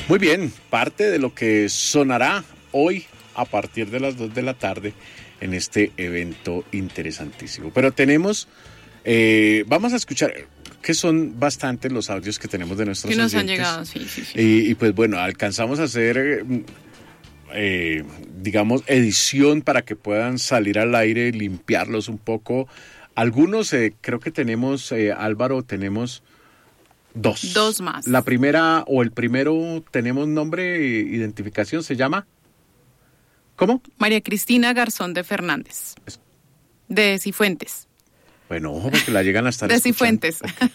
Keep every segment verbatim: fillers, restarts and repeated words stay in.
Muy bien, parte de lo que sonará hoy a partir de las dos de la tarde en este evento interesantísimo. Pero tenemos, eh, vamos a escuchar, que son bastantes los audios que tenemos de nuestros oyentes. Que nos han llegado, sí, sí, sí. Y, y pues bueno, alcanzamos a hacer, eh, digamos, edición para que puedan salir al aire, limpiarlos un poco. Algunos, eh, creo que tenemos, eh, Álvaro, tenemos dos. Dos más. La primera, o el primero, tenemos nombre, identificación, se llama... ¿Cómo? María Cristina Garzón de Fernández. De Cifuentes. Bueno, ojo, porque la llegan a estar de escuchando. Cifuentes. Okay.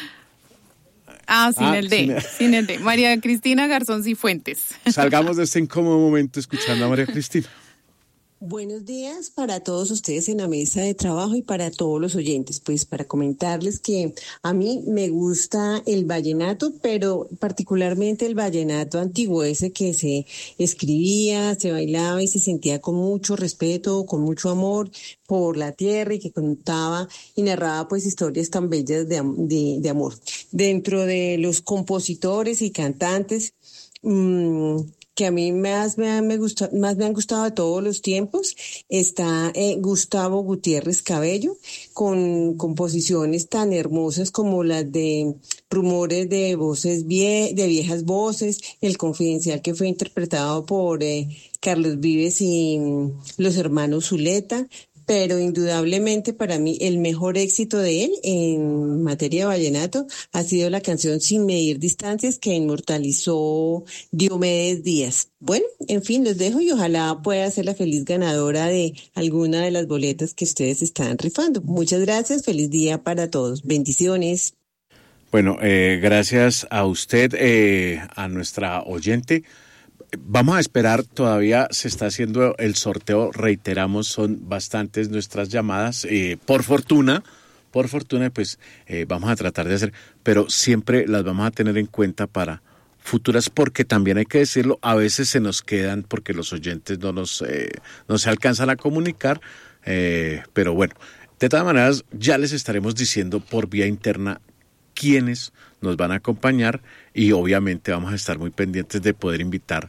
ah, sin ah, el D. Sin el... sin el D. María Cristina Garzón Cifuentes. Salgamos de este incómodo momento escuchando a María Cristina. Buenos días para todos ustedes en la mesa de trabajo y para todos los oyentes. Pues para comentarles que a mí me gusta el vallenato, pero particularmente el vallenato antiguo, ese que se escribía, se bailaba y se sentía con mucho respeto, con mucho amor por la tierra y que contaba y narraba pues historias tan bellas de, de, de amor. Dentro de los compositores y cantantes, mmm, que a mí más me, han, me gusta, más me han gustado de todos los tiempos, está eh, Gustavo Gutiérrez Cabello, con composiciones tan hermosas como las de Rumores de voces vie, de viejas voces, El Confidencial, que fue interpretado por eh, Carlos Vives y um, los hermanos Zuleta. Pero indudablemente para mí el mejor éxito de él en materia de vallenato ha sido la canción Sin Medir Distancias, que inmortalizó Diomedes Díaz. Bueno, en fin, los dejo y ojalá pueda ser la feliz ganadora de alguna de las boletas que ustedes están rifando. Muchas gracias, feliz día para todos. Bendiciones. Bueno, eh, gracias a usted, eh, a nuestra oyente. Vamos a esperar, todavía se está haciendo el sorteo, reiteramos, son bastantes nuestras llamadas, eh, por fortuna, por fortuna pues eh, vamos a tratar de hacer, pero siempre las vamos a tener en cuenta para futuras, porque también hay que decirlo, a veces se nos quedan porque los oyentes no nos eh, no se alcanzan a comunicar, eh, pero bueno, de todas maneras ya les estaremos diciendo por vía interna quiénes nos van a acompañar y obviamente vamos a estar muy pendientes de poder invitar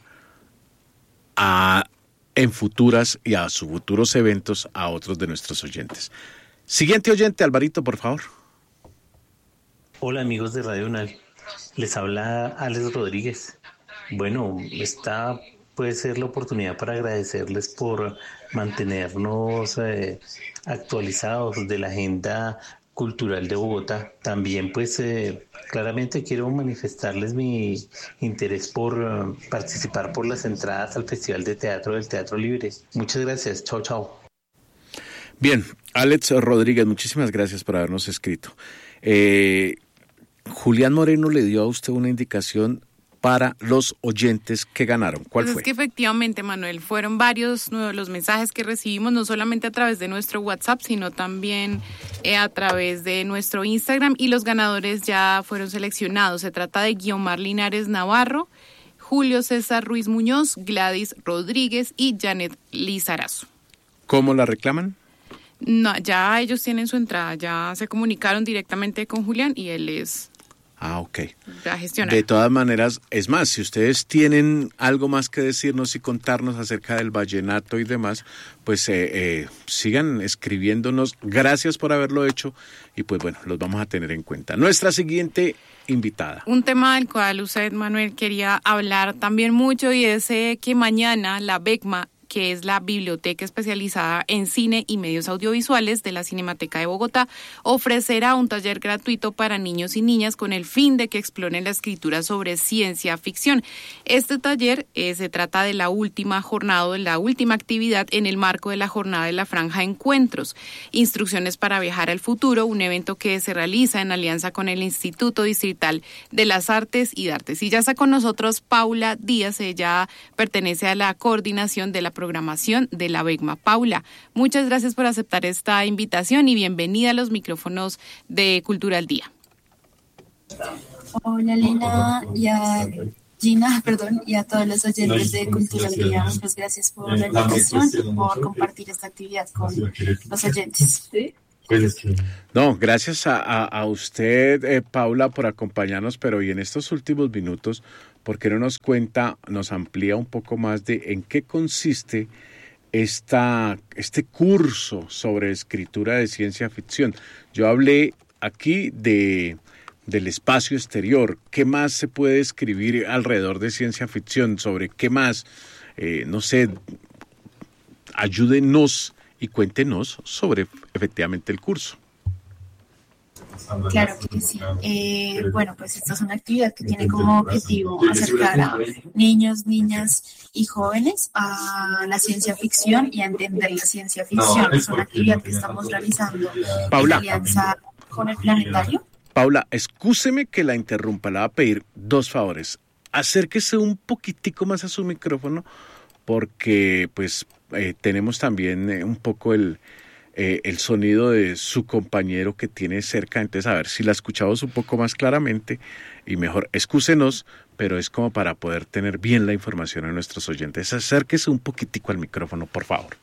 a en futuras y a sus futuros eventos a otros de nuestros oyentes. Siguiente oyente, Alvarito, por favor. Hola amigos de Radio Unal, les habla Alex Rodríguez. Bueno, esta puede ser la oportunidad para agradecerles por mantenernos eh, actualizados de la agenda cultural de Bogotá. También pues eh, claramente quiero manifestarles mi interés por uh, participar por las entradas al Festival de Teatro del Teatro Libre. Muchas gracias, chao chao. Bien, Alex Rodríguez, muchísimas gracias por habernos escrito. Eh, Julián Moreno le dio a usted una indicación para los oyentes que ganaron. ¿Cuál pues fue? Es que efectivamente, Manuel, fueron varios los mensajes que recibimos, no solamente a través de nuestro WhatsApp, sino también eh, a través de nuestro Instagram, y los ganadores ya fueron seleccionados. Se trata de Guiomar Linares Navarro, Julio César Ruiz Muñoz, Gladys Rodríguez y Janet Lizarazo. ¿Cómo la reclaman? No, ya ellos tienen su entrada, ya se comunicaron directamente con Julián y él es... Ah, ok. De todas maneras, es más, si ustedes tienen algo más que decirnos y contarnos acerca del vallenato y demás, pues eh, eh, sigan escribiéndonos. Gracias por haberlo hecho y pues bueno, los vamos a tener en cuenta. Nuestra siguiente invitada. Un tema del cual usted, Manuel, quería hablar también mucho, y es eh, que mañana la BECMA, que es la Biblioteca Especializada en Cine y Medios Audiovisuales de la Cinemateca de Bogotá, ofrecerá un taller gratuito para niños y niñas con el fin de que exploren la escritura sobre ciencia ficción. Este taller eh, se trata de la última jornada, de la última actividad en el marco de la jornada de la Franja Encuentros, Instrucciones para Viajar al Futuro, un evento que se realiza en alianza con el Instituto Distrital de las Artes y Artes. Y ya está con nosotros Paula Díaz, ella pertenece a la coordinación de la programación de la BECMA. Paula, muchas gracias por aceptar esta invitación y bienvenida a los micrófonos de Cultura al Día. Hola Lina y a Gina, perdón, y a todos los oyentes de Cultura al Día. Muchas gracias por la invitación y por compartir esta actividad con los oyentes. No, gracias a, a, a usted, eh, Paula, por acompañarnos, pero y en estos últimos minutos, ¿por qué no nos cuenta, nos amplía un poco más de en qué consiste esta, este curso sobre escritura de ciencia ficción? Yo hablé aquí de, del espacio exterior. ¿Qué más se puede escribir alrededor de ciencia ficción? ¿Sobre qué más? Eh, no sé, ayúdenos y cuéntenos sobre efectivamente el curso. Claro que sí. Eh, bueno, pues esta es una actividad que tiene como objetivo acercar a niños, niñas y jóvenes a la ciencia ficción y a entender la ciencia ficción. Es una actividad que estamos realizando Paula. en alianza con el Planetario. Paula, excúseme que la interrumpa, le voy a pedir dos favores. Acérquese un poquitico más a su micrófono porque pues eh, tenemos también eh, un poco el, eh, el sonido de su compañero que tiene cerca. Entonces, a ver si la escuchamos un poco más claramente y mejor. Excúsenos, pero es como para poder tener bien la información a nuestros oyentes. Acérquese un poquitico al micrófono, por favor.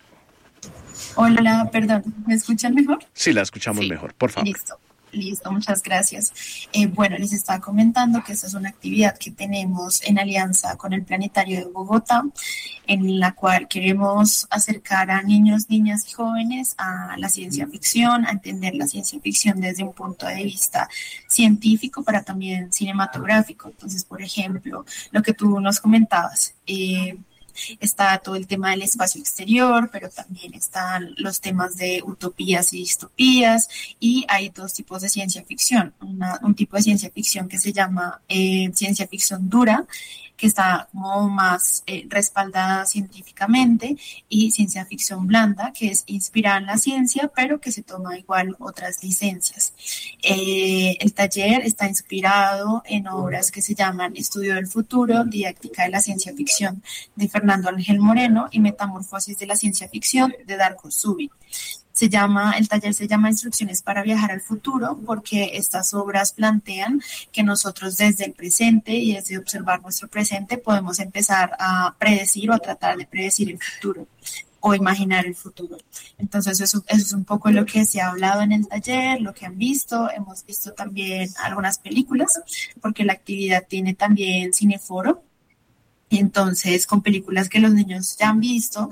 Hola, perdón, ¿me escuchan mejor? Sí, la escuchamos Sí. mejor, por favor. Listo. Listo, muchas gracias. Eh, bueno, les estaba comentando que esta es una actividad que tenemos en alianza con el Planetario de Bogotá, en la cual queremos acercar a niños, niñas y jóvenes a la ciencia ficción, a entender la ciencia ficción desde un punto de vista científico, pero también cinematográfico. Entonces, por ejemplo, lo que tú nos comentabas, eh, está todo el tema del espacio exterior, pero también están los temas de utopías y distopías, y hay dos tipos de ciencia ficción. Una, un tipo de ciencia ficción que se llama eh, ciencia ficción dura, que está como más eh, respaldada científicamente, y ciencia ficción blanda, que es inspirada en la ciencia, pero que se toma igual otras licencias. Eh, el taller está inspirado en obras que se llaman Estudio del Futuro, Didáctica de la Ciencia Ficción, de Fernando Ángel Moreno, y Metamorfosis de la Ciencia Ficción, de Darko Subi. Se llama, el taller se llama Instrucciones para viajar al futuro, porque estas obras plantean que nosotros desde el presente y desde observar nuestro presente podemos empezar a predecir o a tratar de predecir el futuro o imaginar el futuro. Entonces eso, eso es un poco lo que se ha hablado en el taller, lo que han visto. Hemos visto también algunas películas, porque la actividad tiene también cineforo. Entonces, con películas que los niños ya han visto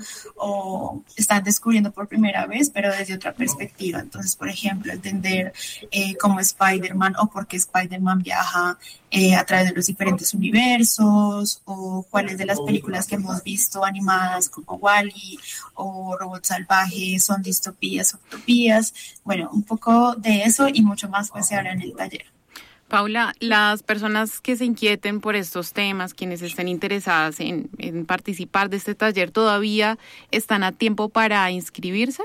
o están descubriendo por primera vez, pero desde otra perspectiva. Entonces, por ejemplo, entender eh, cómo Spider-Man o por qué Spider-Man viaja eh, a través de los diferentes universos, o cuáles de las películas que hemos visto animadas como WALL-E o Robot Salvaje son distopías o utopías. Bueno, un poco de eso y mucho más pues se habla en el taller. Paula, las personas que se inquieten por estos temas, quienes estén interesadas en, en participar de este taller, ¿todavía están a tiempo para inscribirse?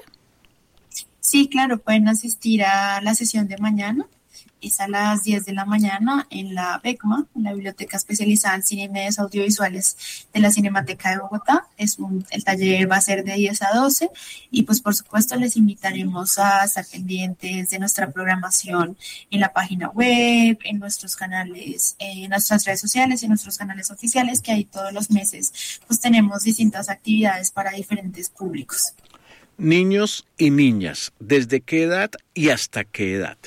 Sí, claro, pueden asistir a la sesión de mañana. Es a las diez de la mañana en la BECMA, en la Biblioteca Especializada en Cine y Medios Audiovisuales de la Cinemateca de Bogotá. Es un, el taller va a ser de diez a doce, y pues por supuesto les invitaremos a estar pendientes de nuestra programación en la página web, en nuestros canales, en nuestras redes sociales y en nuestros canales oficiales, que ahí todos los meses pues tenemos distintas actividades para diferentes públicos. Niños y niñas, ¿desde qué edad y hasta qué edad?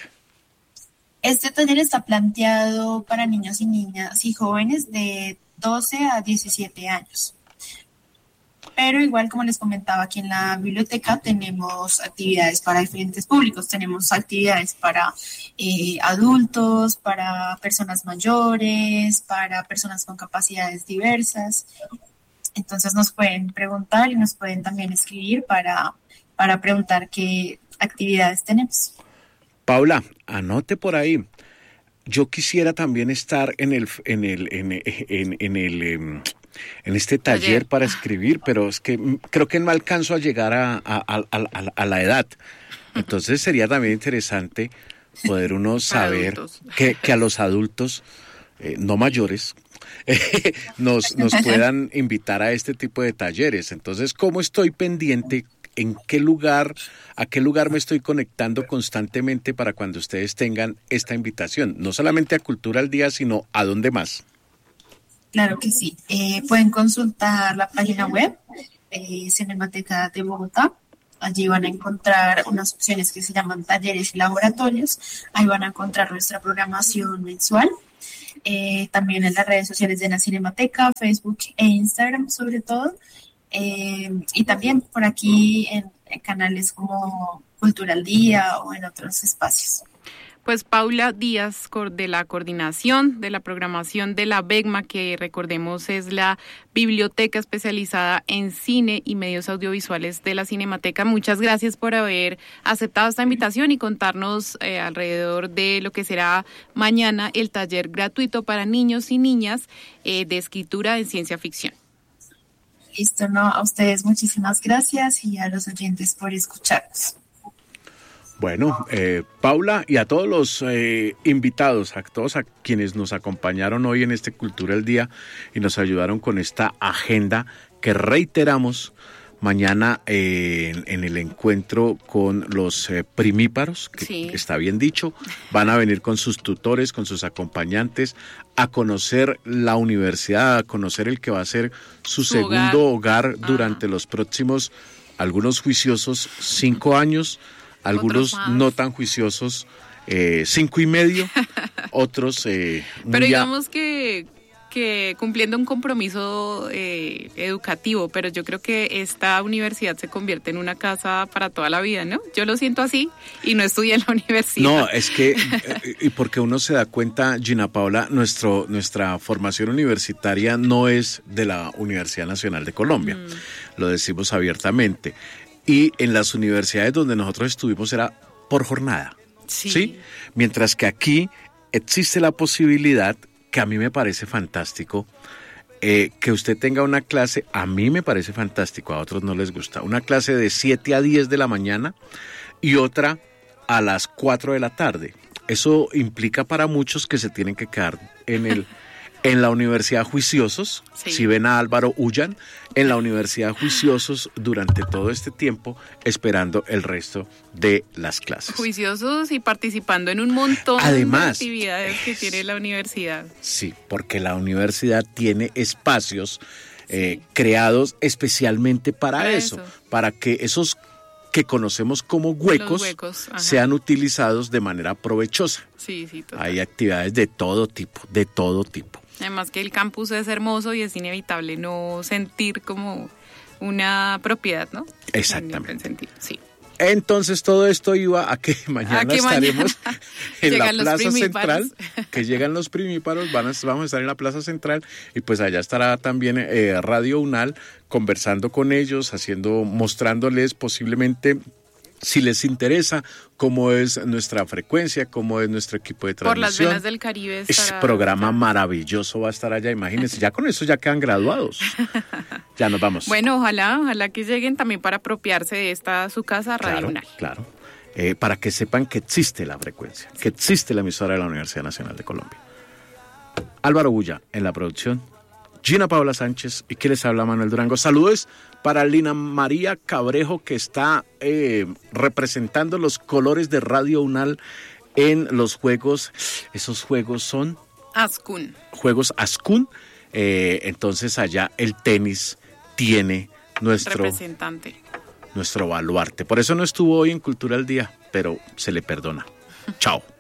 Este taller está planteado para niños y niñas y jóvenes de doce a diecisiete años. Pero igual, como les comentaba, aquí en la biblioteca tenemos actividades para diferentes públicos. Tenemos actividades para eh, adultos, para personas mayores, para personas con capacidades diversas. Entonces nos pueden preguntar y nos pueden también escribir para, para preguntar qué actividades tenemos. Paula, anote por ahí. Yo quisiera también estar en el en el en, en, en el en este taller, taller para escribir, pero es que creo que no alcanzo a llegar a, a, a, a, a la edad. Entonces sería también interesante poder uno saber que, que a los adultos, eh, no mayores, eh, nos, nos puedan invitar a este tipo de talleres. Entonces, ¿cómo estoy pendiente? ¿En qué lugar, a qué lugar me estoy conectando constantemente para cuando ustedes tengan esta invitación? No solamente a Cultura al Día, sino ¿a dónde más? Claro que sí. Eh, pueden consultar la página web, eh, Cinemateca de Bogotá. Allí van a encontrar unas opciones que se llaman talleres y laboratorios. Ahí van a encontrar nuestra programación mensual. Eh, también en las redes sociales de la Cinemateca, Facebook e Instagram sobre todo. Eh, y también por aquí en, en canales como Cultura al Día o en otros espacios. Pues Paula Díaz, de la coordinación de la programación de la BECMA, que recordemos es la Biblioteca Especializada en Cine y Medios Audiovisuales de la Cinemateca. Muchas gracias por haber aceptado esta invitación y contarnos eh, alrededor de lo que será mañana el taller gratuito para niños y niñas eh, de escritura en ciencia ficción. Listo, no, a ustedes muchísimas gracias y a los oyentes por escucharnos. Bueno, eh, Paula, y a todos los eh, invitados, a todos a quienes nos acompañaron hoy en este Cultura del Día y nos ayudaron con esta agenda que reiteramos mañana eh, en, en el encuentro con los eh, primíparos, que sí. está bien dicho, van a venir con sus tutores, con sus acompañantes, a conocer la universidad, a conocer el que va a ser su, su segundo hogar, hogar durante ah. los próximos, algunos juiciosos, cinco años, algunos no tan juiciosos, eh, cinco y medio, otros... Eh, pero digamos que, que cumpliendo un compromiso eh, educativo, pero yo creo que esta universidad se convierte en una casa para toda la vida, ¿no? Yo lo siento así y no estudié en la universidad. No, es que, y porque uno se da cuenta, Gina Paula, nuestro, nuestra formación universitaria no es de la Universidad Nacional de Colombia, mm. lo decimos abiertamente. Y en las universidades donde nosotros estuvimos era por jornada, ¿sí? ¿sí? Mientras que aquí existe la posibilidad, que a mí me parece fantástico, eh, que usted tenga una clase, a mí me parece fantástico, a otros no les gusta, una clase de siete a diez de la mañana y otra a las cuatro de la tarde. Eso implica para muchos que se tienen que quedar en el... En la universidad juiciosos, sí. si ven a Álvaro, huyan, en la universidad juiciosos durante todo este tiempo, esperando el resto de las clases. Juiciosos y participando en un montón Además, de actividades que tiene la universidad. Sí, porque la universidad tiene espacios eh, sí. creados especialmente para, para eso, eso, para que esos que conocemos como huecos, huecos sean utilizados de manera provechosa. Sí, sí, total. Hay actividades de todo tipo, de todo tipo. Además que el campus es hermoso y es inevitable no sentir como una propiedad, ¿no? Exactamente. En sentido, sí. Entonces todo esto iba a que mañana ¿A que estaremos mañana en la Plaza Central, que llegan los primíparos, van a, vamos a estar en la Plaza Central y pues allá estará también eh, Radio UNAL conversando con ellos, haciendo, mostrándoles posiblemente si les interesa cómo es nuestra frecuencia, cómo es nuestro equipo de transmisión. Por las venas del Caribe estará... Ese programa maravilloso va a estar allá, imagínense, ya con eso ya quedan graduados. Ya nos vamos. Bueno, ojalá, ojalá que lleguen también para apropiarse de esta su casa, Radio claro, UNAL. Claro, eh, para que sepan que existe la frecuencia, que existe la emisora de la Universidad Nacional de Colombia. Álvaro Bulla en la producción, Gina Paula Sánchez y que les habla Manuel Durango. Saludos para Lina María Cabrejo, que está eh, representando los colores de Radio UNAL en los juegos. Esos juegos son... Ascun. Juegos Ascun. Eh, entonces allá el tenis tiene nuestro... Representante. Nuestro baluarte. Por eso no estuvo hoy en Cultura al Día, pero se le perdona. Chao.